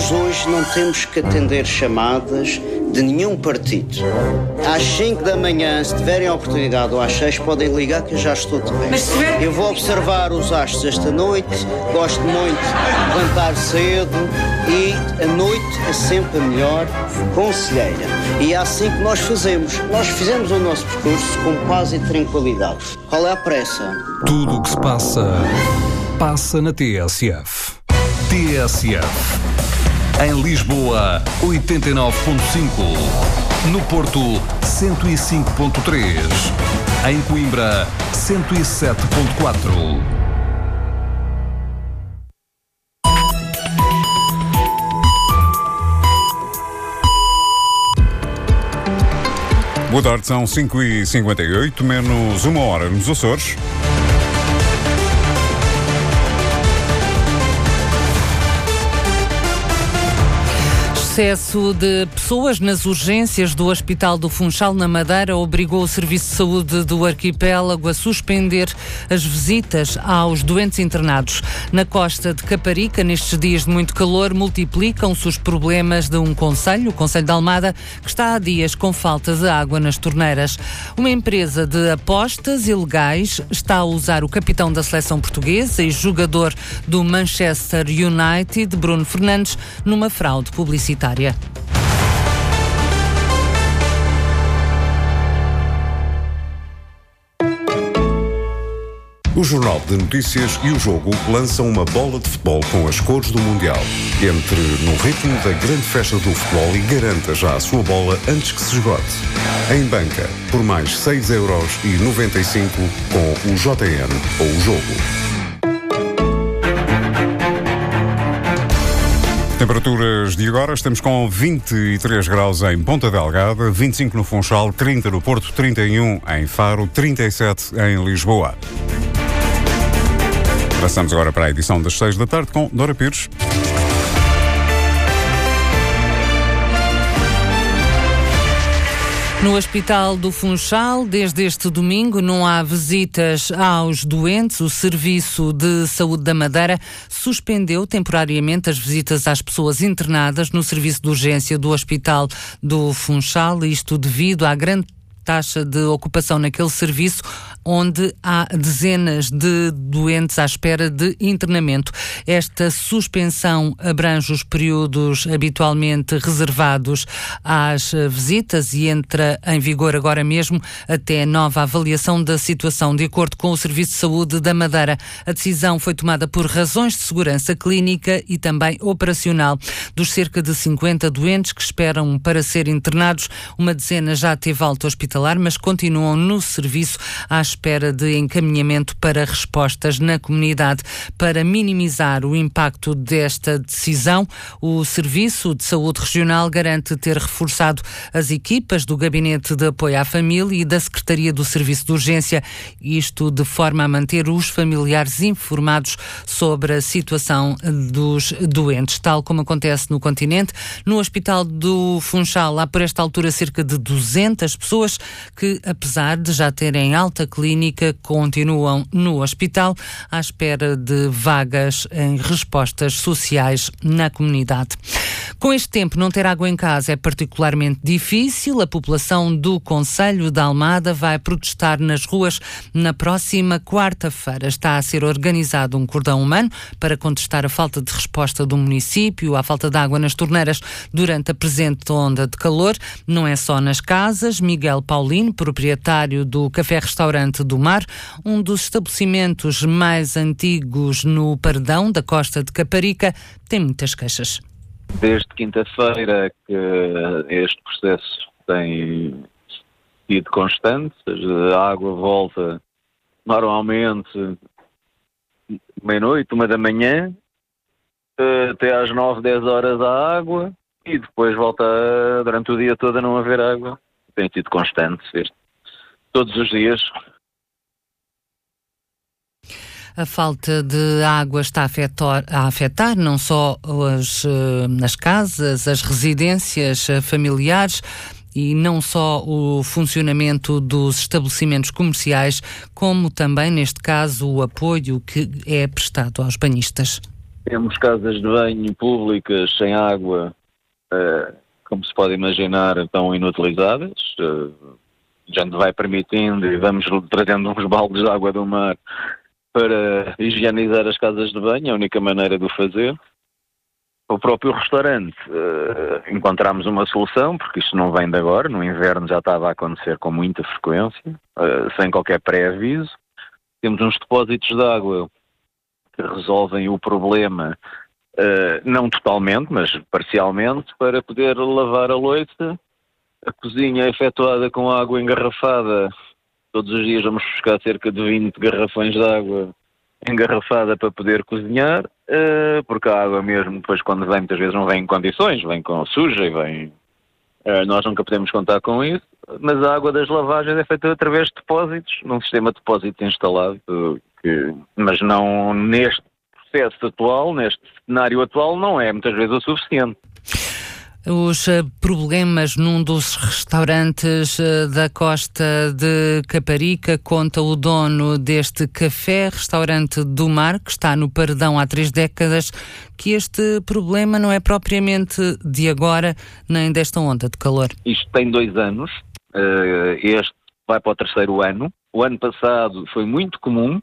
Nós hoje não temos que atender chamadas de nenhum partido. Às 5 da manhã, se tiverem a oportunidade, ou às 6, podem ligar que eu já estou de pé. Eu vou observar os astros esta noite, gosto muito de levantar cedo e a noite é sempre a melhor conselheira. E é assim que nós fazemos. Nós fizemos o nosso percurso com paz e tranquilidade. Qual é a pressa? Tudo o que se passa na TSF. TSF. Em Lisboa, 89.5. No Porto, 105.3. Em Coimbra, 107.4. Boa tarde, são 5h58, menos uma hora nos Açores. Excesso de pessoas nas urgências do Hospital do Funchal, na Madeira, obrigou o Serviço de Saúde do arquipélago a suspender as visitas aos doentes internados. Na costa de Caparica, nestes dias de muito calor, multiplicam-se os problemas de um concelho, o Concelho de Almada, que está há dias com falta de água nas torneiras. Uma empresa de apostas ilegais está a usar o capitão da seleção portuguesa e jogador do Manchester United, Bruno Fernandes, numa fraude publicitária. O Jornal de Notícias e o Jogo lançam uma bola de futebol com as cores do Mundial. Entre no ritmo da grande festa do futebol e garanta já a sua bola antes que se esgote. Em banca, por mais 6,95€ com o JN ou o Jogo. Temperaturas de agora, estamos com 23 graus em Ponta Delgada, 25 no Funchal, 30 no Porto, 31 em Faro, 37 em Lisboa. Passamos agora para a edição das 6 da tarde com Dora Pires. No Hospital do Funchal, desde este domingo, não há visitas aos doentes. O Serviço de Saúde da Madeira suspendeu temporariamente as visitas às pessoas internadas no serviço de urgência do Hospital do Funchal, isto devido à grande taxa de ocupação naquele serviço, onde há dezenas de doentes à espera de internamento. Esta suspensão abrange os períodos habitualmente reservados às visitas e entra em vigor agora mesmo até nova avaliação da situação. De acordo com o Serviço de Saúde da Madeira, a decisão foi tomada por razões de segurança clínica e também operacional. Dos cerca de 50 doentes que esperam para ser internados, uma dezena já teve alta hospitalar, mas continuam no serviço à espera de encaminhamento para respostas na comunidade. Para minimizar o impacto desta decisão, o Serviço de Saúde Regional garante ter reforçado as equipas do Gabinete de Apoio à Família e da Secretaria do Serviço de Urgência, isto de forma a manter os familiares informados sobre a situação dos doentes, tal como acontece no continente. No Hospital do Funchal há por esta altura cerca de 200 pessoas que, apesar de já terem alta clínica, continuam no hospital à espera de vagas em respostas sociais na comunidade. Com este tempo, não ter água em casa é particularmente difícil. A população do Concelho de Almada vai protestar nas ruas na próxima quarta-feira. Está a ser organizado um cordão humano para contestar a falta de resposta do município à falta de água nas torneiras durante a presente onda de calor. Não é só nas casas. Miguel Paulino, proprietário do Café-Restaurante do Mar, um dos estabelecimentos mais antigos no Pardão da costa de Caparica, tem muitas queixas. Desde quinta-feira que este processo tem sido constante, a água volta normalmente meia-noite, 1h, até às 9, 10 horas a água e depois volta durante o dia todo a não haver água. Tem sido constante, todos os dias. A falta de água está a afetar não só as casas, as residências familiares e não só o funcionamento dos estabelecimentos comerciais, como também, neste caso, o apoio que é prestado aos banhistas. Temos casas de banho públicas sem água, como se pode imaginar, estão inutilizadas. A gente vai permitindo e vamos trazendo uns baldes de água do mar para higienizar as casas de banho, é a única maneira de o fazer. O próprio restaurante, encontramos uma solução, porque isto não vem de agora, no inverno já estava a acontecer com muita frequência, sem qualquer pré-aviso. Temos uns depósitos de água que resolvem o problema, não totalmente, mas parcialmente, para poder lavar a louça. A cozinha é efetuada com água engarrafada. Todos os dias vamos buscar cerca de 20 garrafões de água engarrafada para poder cozinhar, porque a água mesmo, depois quando vem, muitas vezes não vem em condições, vem com suja e vem... nós nunca podemos contar com isso, mas a água das lavagens é feita através de depósitos, num sistema de depósitos instalado, mas não neste processo atual, neste cenário atual, não é muitas vezes o suficiente. Os problemas num dos restaurantes da Costa de Caparica, conta o dono deste café, Restaurante do Mar, que está no paredão há 3 décadas, que este problema não é propriamente de agora, nem desta onda de calor. Isto tem 2 anos, este vai para o 3º ano. O ano passado foi muito comum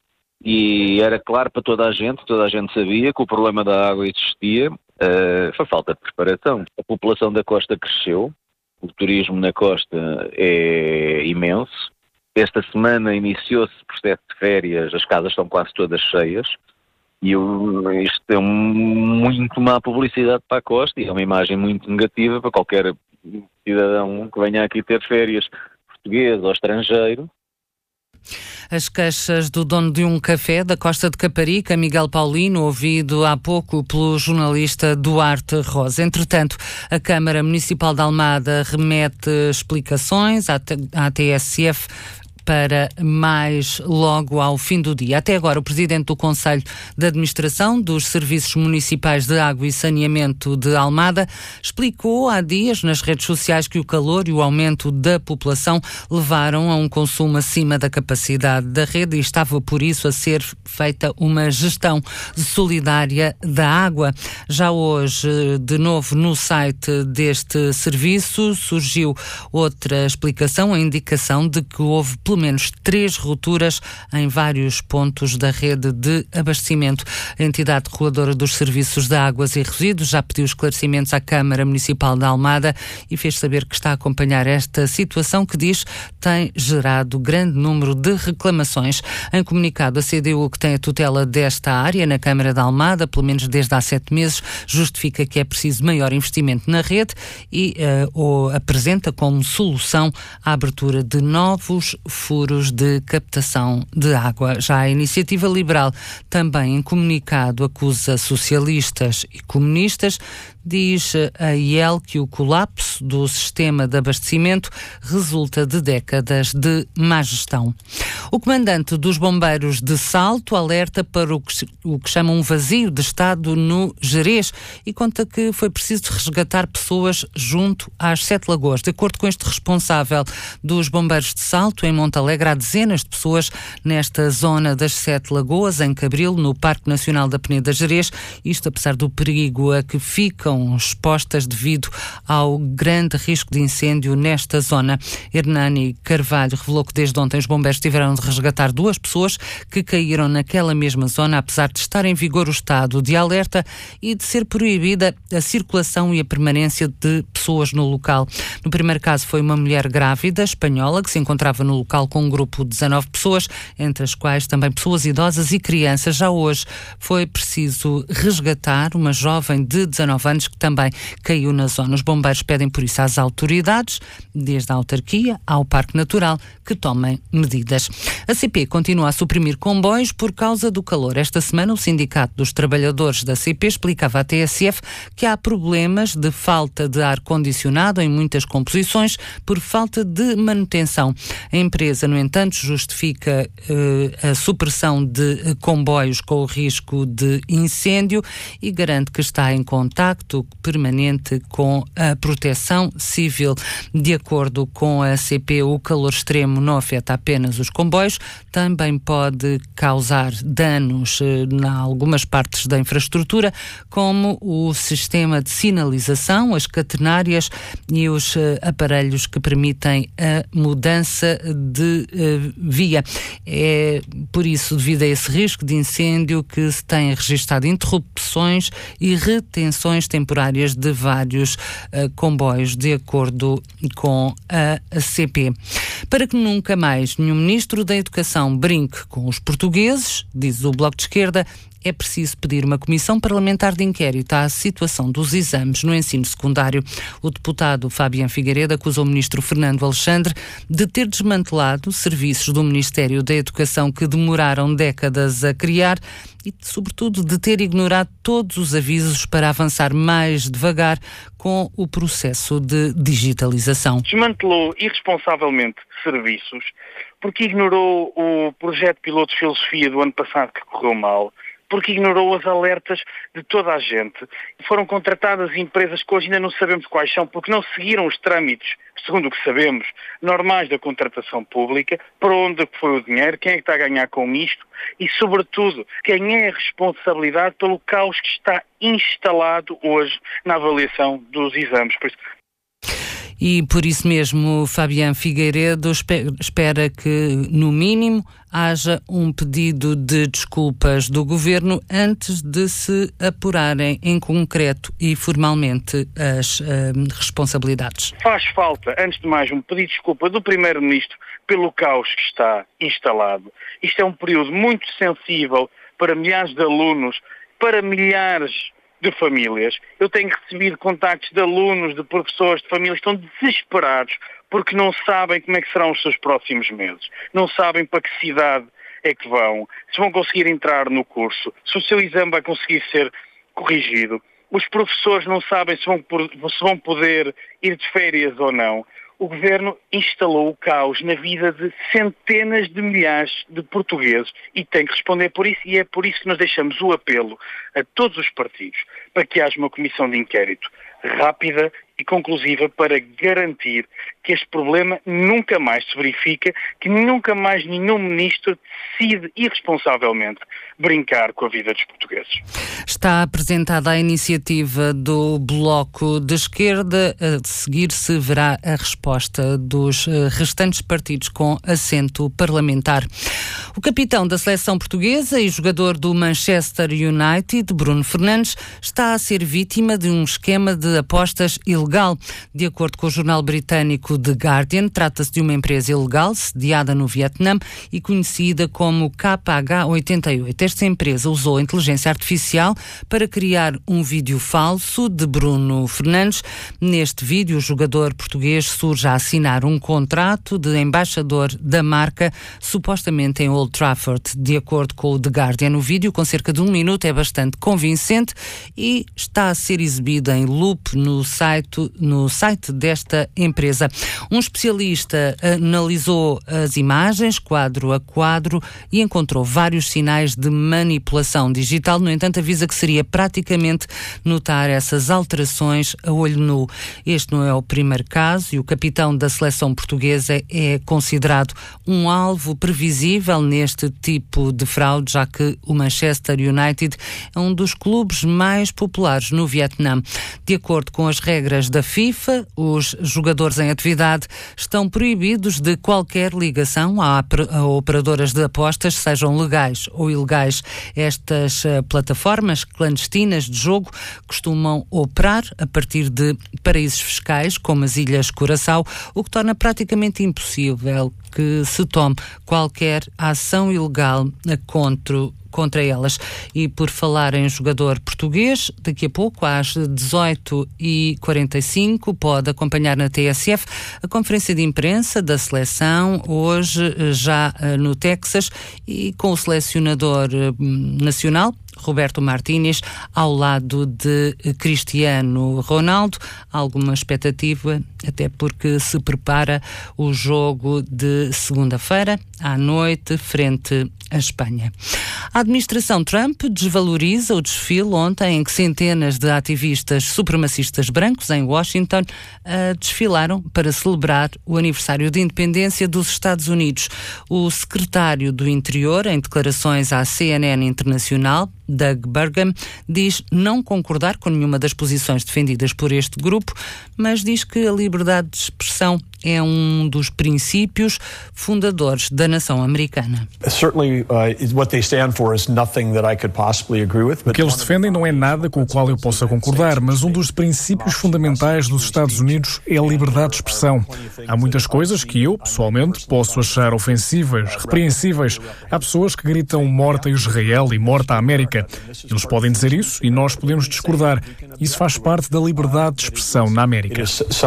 e era claro para toda a gente sabia que o problema da água existia. Foi falta de preparação. A população da costa cresceu, o turismo na costa é imenso. Esta semana iniciou-se o processo de férias, as casas estão quase todas cheias e isto é muito má publicidade para a costa e é uma imagem muito negativa para qualquer cidadão que venha aqui ter férias, português ou estrangeiro. As queixas do dono de um café da Costa de Caparica, Miguel Paulino, ouvido há pouco pelo jornalista Duarte Rosa. Entretanto, a Câmara Municipal de Almada remete explicações à TSF para mais logo ao fim do dia. Até agora, o Presidente do Conselho de Administração dos Serviços Municipais de Água e Saneamento de Almada explicou há dias nas redes sociais que o calor e o aumento da população levaram a um consumo acima da capacidade da rede e estava por isso a ser feita uma gestão solidária da água. Já hoje, de novo, no site deste serviço surgiu outra explicação, a indicação de que houve pelo menos 3 rupturas em vários pontos da rede de abastecimento. A entidade reguladora dos serviços de águas e resíduos já pediu esclarecimentos à Câmara Municipal de Almada e fez saber que está a acompanhar esta situação que, diz, tem gerado grande número de reclamações. Em comunicado, a CDU, que tem a tutela desta área na Câmara de Almada, pelo menos desde há 7 meses, justifica que é preciso maior investimento na rede e apresenta como solução a abertura de novos furos de captação de água. Já a Iniciativa Liberal, também em comunicado, acusa socialistas e comunistas. Diz a IEL que o colapso do sistema de abastecimento resulta de décadas de má gestão. O comandante dos bombeiros de Salto alerta para o que chama um vazio de Estado no Gerês e conta que foi preciso resgatar pessoas junto às 7 lagoas. De acordo com este responsável dos bombeiros de Salto, em Montalegre, há dezenas de pessoas nesta zona das 7 lagoas, em Cabril, no Parque Nacional da Peneda Gerês, isto apesar do perigo a que ficam expostas devido ao grande risco de incêndio nesta zona. Hernani Carvalho revelou que desde ontem os bombeiros tiveram de resgatar 2 pessoas que caíram naquela mesma zona, apesar de estar em vigor o estado de alerta e de ser proibida a circulação e a permanência de pessoas no local. No primeiro caso foi uma mulher grávida espanhola que se encontrava no local com um grupo de 19 pessoas, entre as quais também pessoas idosas e crianças. Já hoje foi preciso resgatar uma jovem de 19 anos que também caiu na zona. Os bombeiros pedem por isso às autoridades, desde a autarquia ao Parque Natural, que tomem medidas. A CP continua a suprimir comboios por causa do calor. Esta semana o Sindicato dos Trabalhadores da CP explicava à TSF que há problemas de falta de ar-condicionado em muitas composições por falta de manutenção. A empresa, no entanto, justifica a supressão de comboios com o risco de incêndio e garante que está em contacto contacto permanente com a Proteção Civil. De acordo com a CP, o calor extremo não afeta apenas os comboios, também pode causar danos em algumas partes da infraestrutura, como o sistema de sinalização, as catenárias e os aparelhos que permitem a mudança de via. É por isso, devido a esse risco de incêndio, que se tem registado interrupções e retenções temporárias de vários comboios, de acordo com a CP. Para que nunca mais nenhum Ministro da Educação brinque com os portugueses, diz o Bloco de Esquerda, é preciso pedir uma comissão parlamentar de inquérito à situação dos exames no ensino secundário. O deputado Fabián Figueiredo acusou o ministro Fernando Alexandre de ter desmantelado serviços do Ministério da Educação que demoraram décadas a criar e, sobretudo, de ter ignorado todos os avisos para avançar mais devagar com o processo de digitalização. Desmantelou irresponsavelmente serviços porque ignorou o projeto piloto de filosofia do ano passado que correu mal, porque ignorou os alertas de toda a gente. Foram contratadas empresas que hoje ainda não sabemos quais são, porque não seguiram os trâmites, segundo o que sabemos, normais da contratação pública, para onde foi o dinheiro, quem é que está a ganhar com isto e, sobretudo, quem é a responsabilidade pelo caos que está instalado hoje na avaliação dos exames. E por isso mesmo, Fabián Figueiredo espera que, no mínimo, haja um pedido de desculpas do Governo antes de se apurarem em concreto e formalmente as responsabilidades. Faz falta, antes de mais, um pedido de desculpa do Primeiro-Ministro pelo caos que está instalado. Isto é um período muito sensível para milhares de alunos, para milhares de famílias. Eu tenho recebido contactos de alunos, de professores, de famílias que estão desesperados porque não sabem como é que serão os seus próximos meses. Não sabem para que cidade é que vão, se vão conseguir entrar no curso, se o seu exame vai conseguir ser corrigido. Os professores não sabem se vão poder ir de férias ou não. O Governo instalou o caos na vida de centenas de milhares de portugueses e tem que responder por isso, e é por isso que nós deixamos o apelo a todos os partidos para que haja uma comissão de inquérito rápida e conclusiva para garantir que este problema nunca mais se verifica, que nunca mais nenhum ministro decide irresponsavelmente brincar com a vida dos portugueses. Está apresentada a iniciativa do Bloco de Esquerda. A seguir-se verá a resposta dos restantes partidos com assento parlamentar. O capitão da seleção portuguesa e jogador do Manchester United, Bruno Fernandes, está a ser vítima de um esquema de apostas ilegal. De acordo com o jornal britânico The Guardian, trata-se de uma empresa ilegal sediada no Vietnã e conhecida como KH88. Esta empresa usou a inteligência artificial para criar um vídeo falso de Bruno Fernandes. Neste vídeo, o jogador português surge a assinar um contrato de embaixador da marca, supostamente em Old Trafford. De acordo com o The Guardian, o vídeo, com cerca de 1 minuto, é bastante convincente e está a ser exibido em loop no site desta empresa. Um especialista analisou as imagens, quadro a quadro, e encontrou vários sinais de manipulação digital. No entanto, avisa que seria praticamente notar essas alterações a olho nu. Este não é o primeiro caso e o capitão da seleção portuguesa é considerado um alvo previsível neste tipo de fraude, já que o Manchester United é um dos clubes mais populares no Vietnã. De acordo com as regras da FIFA, os jogadores em atividade estão proibidos de qualquer ligação a operadoras de apostas, sejam legais ou ilegais. Estas plataformas clandestinas de jogo costumam operar a partir de paraísos fiscais, como as Ilhas Curaçao, o que torna praticamente impossível que se tome qualquer ação ilegal contra elas. E por falar em jogador português, daqui a pouco, às 18h45, pode acompanhar na TSF a conferência de imprensa da seleção, hoje já no Texas, e com o selecionador nacional, Roberto Martínez ao lado de Cristiano Ronaldo. Alguma expectativa, até porque se prepara o jogo de segunda-feira à noite frente à Espanha. A administração Trump desvaloriza o desfile ontem em que centenas de ativistas supremacistas brancos em Washington desfilaram para celebrar o aniversário de independência dos Estados Unidos. O secretário do Interior, em declarações à CNN Internacional, Doug Burgum, diz não concordar com nenhuma das posições defendidas por este grupo, mas diz que a liberdade de expressão é um dos princípios fundadores da nação americana. O que eles defendem não é nada com o qual eu possa concordar, mas um dos princípios fundamentais dos Estados Unidos é a liberdade de expressão. Há muitas coisas que eu, pessoalmente, posso achar ofensivas, repreensíveis. Há pessoas que gritam morte a Israel e morte à América. Eles podem dizer isso e nós podemos discordar. Isso faz parte da liberdade de expressão na América.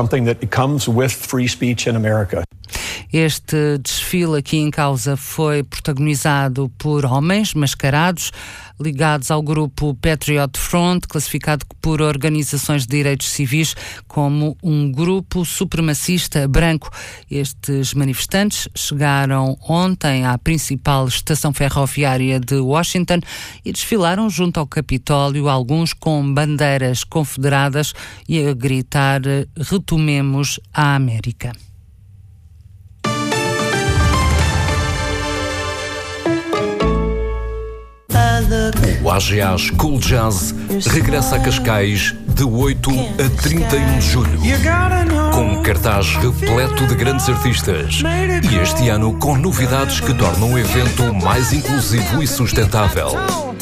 Este desfile aqui em causa foi protagonizado por homens mascarados ligados ao grupo Patriot Front, classificado por organizações de direitos civis como um grupo supremacista branco. Estes manifestantes chegaram ontem à principal estação ferroviária de Washington e desfilaram junto ao Capitólio, alguns com bandeiras confederadas e a gritar "Retomemos a América". O AGA School Jazz regressa a Cascais de 8 a 31 de julho, com um cartaz repleto de grandes artistas e este ano com novidades que tornam o evento mais inclusivo e sustentável.